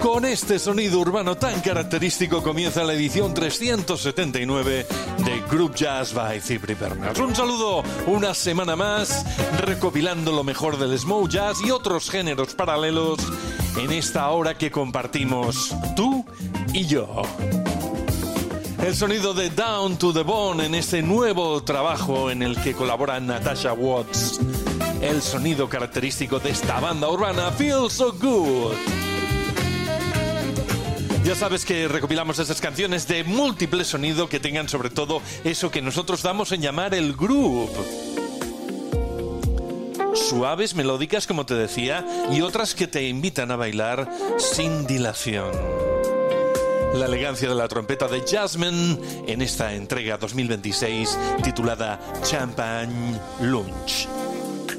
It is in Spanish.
Con este sonido urbano tan característico comienza la edición 379 de Group Jazz by Cyprien Bernard. Un saludo una semana más, recopilando lo mejor del smooth jazz y otros géneros paralelos en esta hora que compartimos tú y yo. El sonido de Down to the Bone en este nuevo trabajo en el que colabora Natasha Watts. El sonido característico de esta banda urbana, Feel So Good. Ya sabes que recopilamos esas canciones de múltiple sonido que tengan sobre todo eso que nosotros damos en llamar el groove. Suaves, melódicas, como te decía, y otras que te invitan a bailar sin dilación. La elegancia de la trompeta de Jasmine en esta entrega 2026 titulada Champagne Lunch.